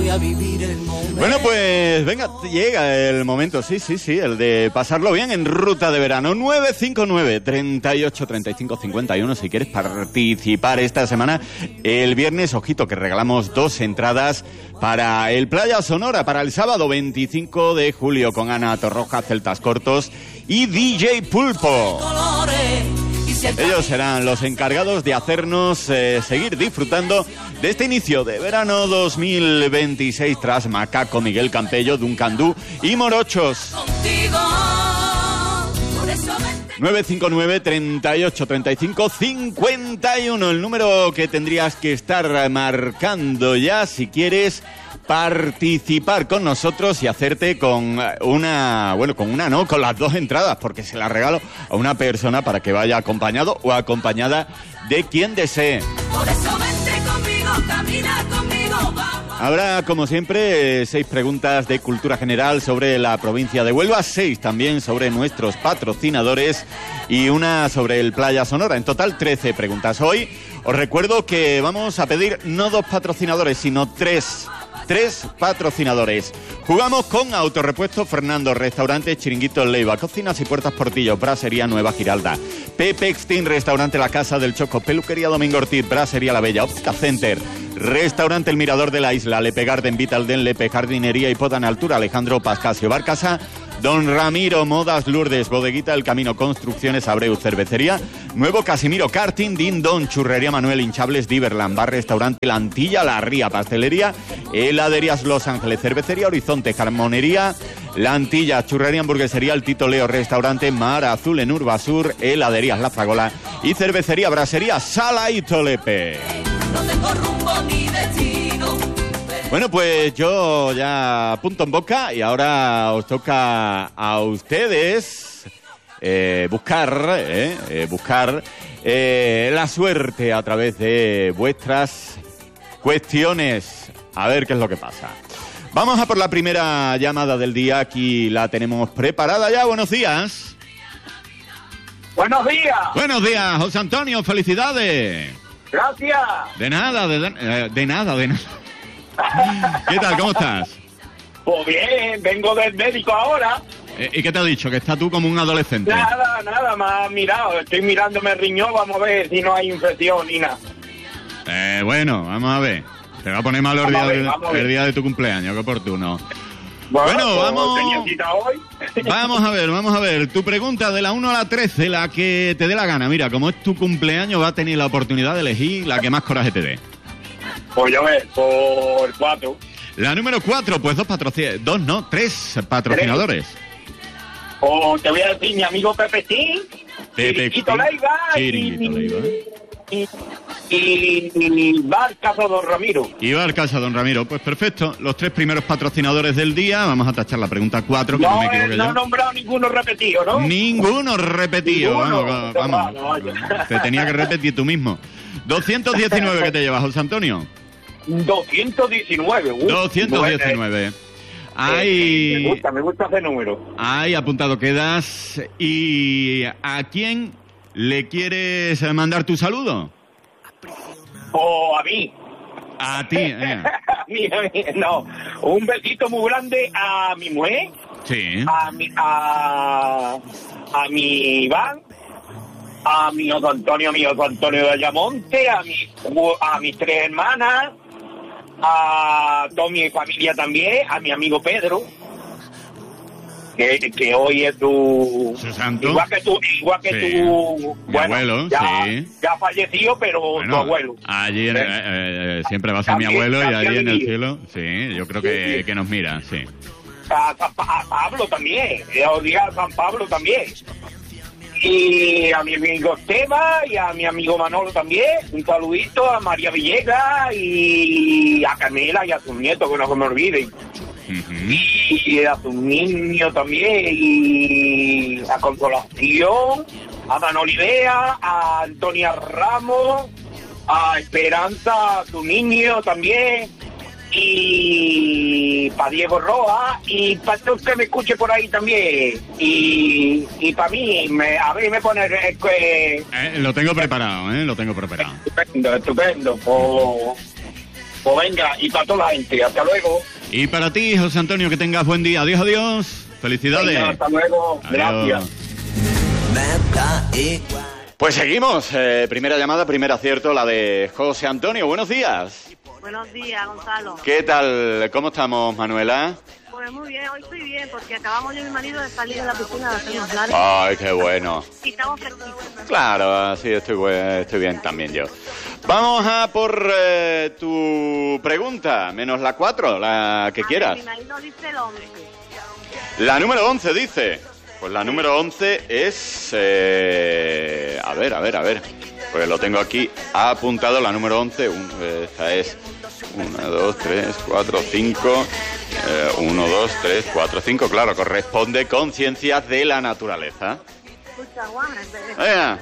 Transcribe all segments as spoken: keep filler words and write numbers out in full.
a vivir el momento. Bueno, pues venga, llega el momento, sí, sí, sí, el de pasarlo bien en Ruta de Verano. nueve cinco nueve, treinta y ocho, treinta y cinco, cincuenta y uno si quieres participar esta semana. El viernes, ojito, que regalamos dos entradas para el Playa Sonora, para el sábado veinticinco de julio, con Ana Torroja, Celtas Cortos y D J Pulpo. Ellos serán los encargados de hacernos eh, seguir disfrutando de este inicio de verano dos mil veintiséis tras Macaco, Miguel Campello, Duncan Du y Morochos. nueve cinco nueve, treinta y ocho, treinta y cinco, cincuenta y uno, el número que tendrías que estar marcando ya si quieres participar con nosotros y hacerte con una, bueno, con una no, con las dos entradas, porque se las regalo a una persona para que vaya acompañado o acompañada de quien desee. Por eso vente conmigo, camina conmigo, vamos. Habrá, como siempre, seis preguntas de cultura general sobre la provincia de Huelva, seis también sobre nuestros patrocinadores y una sobre el Playa Sonora. En total, trece preguntas. Hoy os recuerdo que vamos a pedir no dos patrocinadores, sino tres. Tres patrocinadores. Jugamos con Autorepuesto Fernando, Restaurante Chiringuito Leiva, Cocinas y Puertas Portillo, Brasería Nueva Giralda, Pepe Extin, Restaurante La Casa del Choco, Peluquería Domingo Ortiz, Brasería La Bella, Óptica Center, Restaurante El Mirador de la Isla, Lepe Garden, Vital Den, Lepe Jardinería y Poda en Altura, Alejandro Pascasio, Barcasa, Don Ramiro Modas Lourdes, Bodeguita El Camino, Construcciones Abreu, Cervecería Nuevo Casimiro, Karting, Din Don, Churrería Manuel, Hinchables, Diverland, Bar Restaurante La Antilla, La Ría, Pastelería, Heladerías Los Ángeles, Cervecería Horizonte, Carmonería La Antilla, Churrería Hamburguesería El Tito Leo, Restaurante Mar Azul en Urbasur, Heladerías La Fragola y Cervecería Brasería Sala y Tolepe. No tengo rumbo ni destino. Bueno, pues yo ya punto en boca y ahora os toca a ustedes eh, buscar, eh, eh, buscar eh, la suerte a través de vuestras cuestiones. A ver qué es lo que pasa. Vamos a por la primera llamada del día. Aquí la tenemos preparada ya. Buenos días. Buenos días. Buenos días, José Antonio. Felicidades. Gracias. De nada, de, de, de nada, de nada. ¿Qué tal? ¿Cómo estás? Pues bien, vengo del médico ahora. ¿Y qué te ha dicho? ¿Que estás tú como un adolescente? Nada, nada, me ha mirado. Estoy mirándome el riñón, vamos a ver si no hay infección ni nada. Eh, bueno, vamos a ver. Te va a poner malo el día, ver, de, el día de tu cumpleaños, qué oportuno. Bueno, bueno pues vamos. Tenía cita hoy. Vamos a ver, vamos a ver. Tu pregunta de la uno a la trece, la que te dé la gana. Mira, como es tu cumpleaños, va a tener la oportunidad de elegir la que más coraje te dé. Pues yo ver, por cuatro. La número cuatro, pues dos patrocinadores. Dos, no, tres patrocinadores. O te voy a decir mi amigo Pepe Tín, Chiringuito Leiva Chiringuito Leiva. Y, y, y Bar Casa Don Ramiro. Y Bar Casa Don Ramiro. Pues perfecto. Los tres primeros patrocinadores del día. Vamos a tachar la pregunta cuatro, que no, no me equivoque no yo. he nombrado ninguno repetido, ¿no? Ninguno repetido. Ninguno. Vamos, vamos. No, no, te tenía que repetir tú mismo. doscientos diecinueve que te llevas, José Antonio. doscientos diecinueve. Uh, doscientos diecinueve. Eh, Ahí, me gusta, me gusta ese número. Ahí apuntado quedas. ¿Y a quién le quieres mandar tu saludo? O a mí. A ti, eh. a mí, a mí, no. Un besito muy grande a mi mujer. Sí. A mi, a, a mi Iván. A mi José Antonio, mi José Antonio de Ayamonte, a, mi, a mis tres hermanas, a toda mi familia también, a mi amigo Pedro, que, que hoy es tu... Su santo. Igual que tu... Igual que Sí. tu Mi bueno, abuelo, ya, sí. ya falleció, pero Bueno, tu abuelo. allí en- ¿Eh? eh, eh, siempre va a ser mi También, abuelo y también allí en el vivido. cielo, sí, yo creo que, Sí, sí. que nos mira, sí. A, a- a Pablo también, ya os diga a San Pablo también. Y a mi amigo Esteban y a mi amigo Manolo también. Un saludito a María Villegas y a Camila y a sus nietos, que no se me olviden. Ujú. Y a sus niños también. Y a Consolación, a Manolidea, a Antonia Ramos, a Esperanza, a su niño también. Y para Diego Roa y para todo el que me escuche por ahí también y, y para mí me, a ver me pone eh, Eh, lo tengo preparado, eh, lo tengo preparado. estupendo, estupendo. Pues, Pues venga, y para toda la gente, hasta luego. Y para ti, José Antonio, que tengas buen día. Adiós, adiós. Felicidades. Venga, hasta luego, Adiós. gracias. Pues seguimos. Eh, primera llamada, primer acierto, la de José Antonio. Buenos días. Buenos días, Gonzalo. ¿Qué tal? ¿Cómo estamos, Manuela? Pues muy bien, hoy estoy bien, porque acabamos yo y mi marido de salir de la piscina de hacernos planes. Ay, qué bueno. Y estamos fresquitos. Claro, sí, estoy, buen- estoy bien también yo. Vamos a por eh, tu pregunta, menos la cuatro, la que A ver, quieras. mi marido dice el once. La número once dice. Pues la número once es... eh, a ver, a ver, a ver. Pues lo tengo aquí apuntado, la número once. Un, eh, esta es uno, dos, tres, cuatro, cinco. uno, dos, tres, cuatro, cinco. Claro, corresponde con ciencias de la naturaleza. Escucha, Juan, es de- Venga.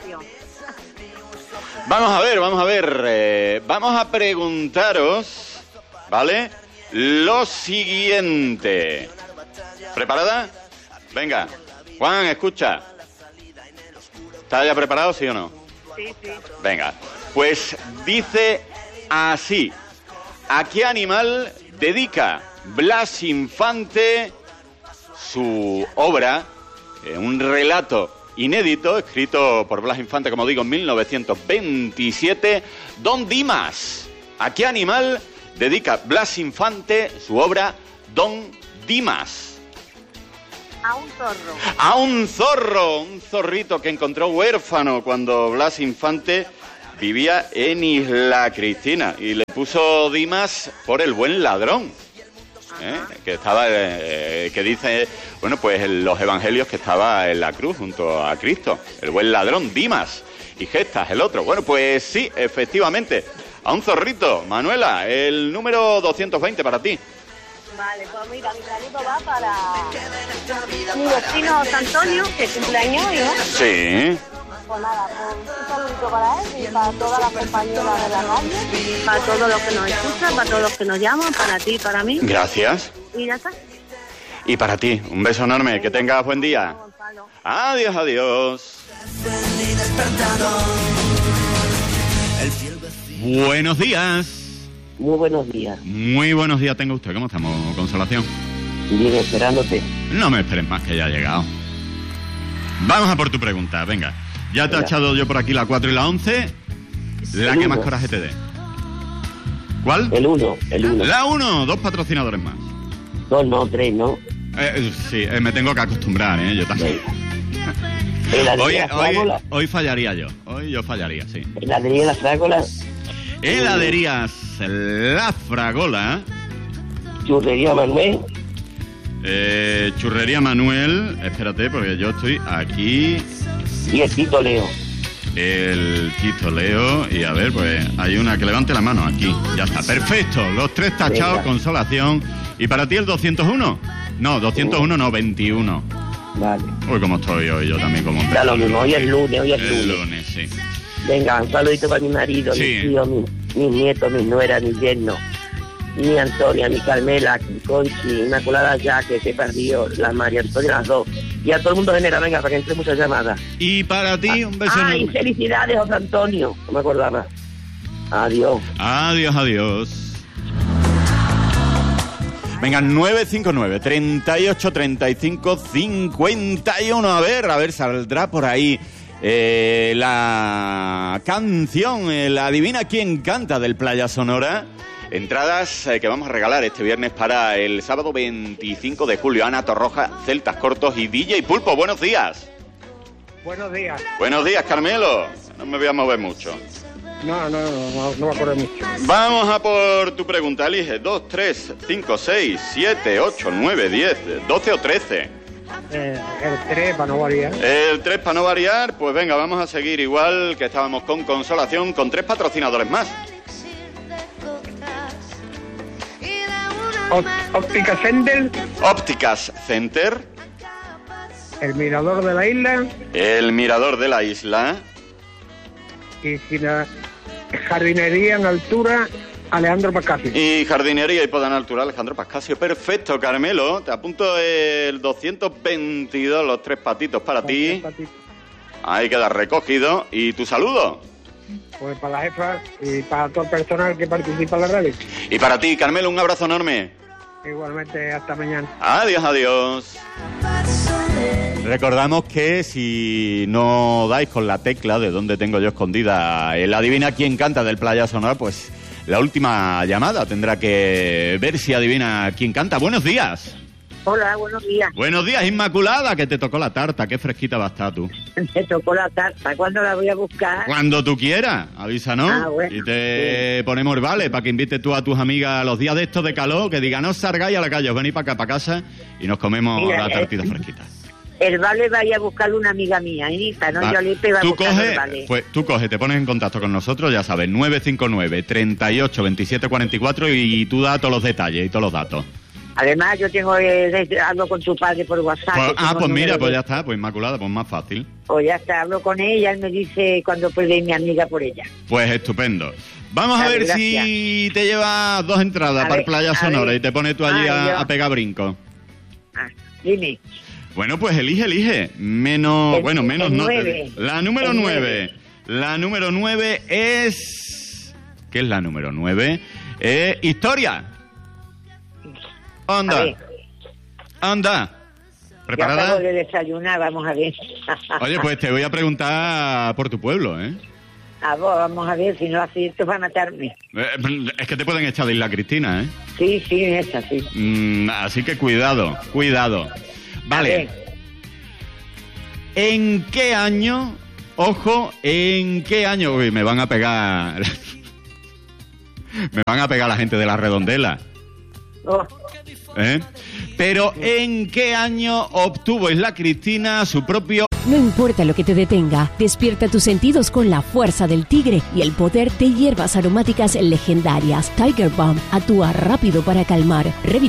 Vamos a ver, vamos a ver. eh, vamos a preguntaros, ¿vale? Lo siguiente. ¿Preparada? Venga. Juan, escucha. ¿Estás ya preparado, sí o no? Sí, sí. Venga. Pues dice así. ¿A qué animal dedica Blas Infante su obra, eh, un relato inédito, escrito por Blas Infante, como digo, en mil novecientos veintisiete, Don Dimas? ¿A qué animal dedica Blas Infante su obra Don Dimas? A un zorro. A un zorro, un zorrito que encontró huérfano cuando Blas Infante vivía en Isla Cristina y le puso Dimas por el buen ladrón. ¿Eh? Que estaba, eh, que dice, bueno, pues en los evangelios que estaba en la cruz junto a Cristo, el buen ladrón, Dimas, y Gestas, el otro. Bueno, pues sí, efectivamente, a un zorrito. Manuela, el número doscientos veinte para ti. Vale, pues mira, mi saludo va para mi vecino José Antonio, que cumple años hoy, ¿no? Sí. Pues nada, pues un saludito para él y para todas las compañeras de la radio, para todos los que nos escuchan, para todos los que nos llaman, para ti, para mí. Gracias. Y ya está. Y para ti, un beso enorme, que tengas buen día. Gonzalo. Adiós, adiós. Buenos días. Muy buenos días. Muy buenos días tenga usted. ¿Cómo estamos, Consolación? Bien, esperándote. No me esperes más, que ya ha llegado. Vamos a por tu pregunta, venga. Ya te he Venga. echado yo por aquí la cuatro y la once. La El que más uno. coraje te dé. ¿Cuál? El uno, el uno. La uno, dos patrocinadores más. Dos, no, tres, ¿no? Eh, sí, eh, me tengo que acostumbrar, ¿eh? Yo también. Heladería Hoy, La hoy, Frágola. hoy fallaría yo. Hoy yo fallaría, sí. Heladería La Frágola. Heladerías La Fragola. Churrería Manuel. Eh, Churrería Manuel. Espérate, porque yo estoy aquí. Y el Tito Leo. El Tito Leo. Y a ver, pues hay una que levante la mano aquí. Ya está, perfecto. Los tres tachados, Venga. Consolación. ¿Y para ti el doscientos uno? No, doscientos uno no, veintiuno. Vale. Uy, cómo estoy hoy, yo también como un Da lo mismo, hoy es lunes, hoy es El lunes. lunes, sí. Venga, un saludito para mi marido, Sí. mis tíos, mis, mis nietos, mis nueras, mis yernos. Mi Antonia, mi Carmela, mi Conchi, Inmaculada ya que se perdió, la María Antonia, las dos. Y a todo el mundo genera, venga, para que entre muchas llamadas. Y para ti, un beso Ay, enorme. felicidades, José Antonio. No me acordaba. Adiós. Adiós, adiós. Venga, nueve cinco nueve, treinta y ocho, treinta y cinco, cincuenta y uno. A ver, a ver, saldrá por ahí eh, la canción, eh, la adivina quién canta del Playa Sonora. Entradas eh, que vamos a regalar este viernes para el sábado veinticinco de julio. Ana Torroja, Celtas Cortos y D J Pulpo. Buenos días. Buenos días. Buenos días, Carmelo. No me voy a mover mucho. No, no, no, no me acuerdo mucho. Vamos a por tu pregunta. Elige dos, tres, cinco, seis, siete, ocho, nueve, diez, doce o trece. Eh, el tres, para no variar. El tres para no variar, pues venga, vamos a seguir igual que estábamos con Consolación, con tres patrocinadores más. Op- Óptica Sender, Ópticas Center, el Mirador de la Isla el Mirador de la Isla, y gina- Jardinería en Altura, Alejandro Pascasio. y Jardinería y Poda Natural Alejandro Pascasio. Perfecto, Carmelo. Te apunto el doscientos veintidós, los tres patitos para ti. Ahí queda recogido. ¿Y tu saludo? Pues para la jefa y para todo el personal que participa en la radio. Y para ti, Carmelo, un abrazo enorme. Igualmente, hasta mañana. Adiós, adiós. Recordamos que si no dais con la tecla de donde tengo yo escondida el adivina quién canta del Playa Sonora, pues la última llamada tendrá que ver si adivina quién canta. Buenos días. Hola, buenos días. Buenos días, Inmaculada, que te tocó la tarta. Qué fresquita va a estar tú. Me tocó la tarta. ¿Cuándo la voy a buscar? Cuando tú quieras, avísanos. Ah, bueno. Y te sí. ponemos el vale para que invites tú a tus amigas a los días de estos de calor, que digan, no os salgáis a la calle, os venís para acá, para casa, y nos comemos Mira, la tartita eh, fresquita. El vale vaya a buscarle una amiga mía, Anita, ¿no? Va. Yo le pego a tú buscar coge, el vale. Pues tú coge, te pones en contacto con nosotros, ya sabes, nueve cinco nueve, treinta y ocho, veintisiete cuarenta y cuatro y tú das todos los detalles y todos los datos. Además, yo tengo eh, hablo con tu padre por WhatsApp. Pues, ah, pues mira, de... pues ya está, pues Inmaculada, pues más fácil. Pues ya está, hablo con ella, él me dice cuándo puede ir mi amiga por ella. Pues estupendo. Vamos a, a ver, ver si te llevas dos entradas a para ver, Playa Sonora ver. y te pones tú allí ah, a, a pegar brinco. Ah, dime. Bueno, pues elige, elige. Menos, el, bueno, menos no. nueve. La número el nueve. nueve. La número nueve es... ¿Qué es la número nueve? Eh, historia. Anda. Anda. ¿Preparada? Yo acabo de desayunar, vamos a ver. Oye, pues te voy a preguntar por tu pueblo, ¿eh? A vos, vamos a ver, si no acierto va a matarme. Eh, es que te pueden echar de Isla Cristina, ¿eh? Sí, sí, esa, sí. Mm, así que cuidado, cuidado. Vale. ¿En qué año, ojo, en qué año... Uy, me van a pegar... me van a pegar la gente de la Redondela. Oh. ¿Eh? Pero ¿en qué año obtuvo Isla Cristina su propio... No importa lo que te detenga, despierta tus sentidos con la fuerza del tigre y el poder de hierbas aromáticas legendarias. Tiger Balm actúa rápido para calmar,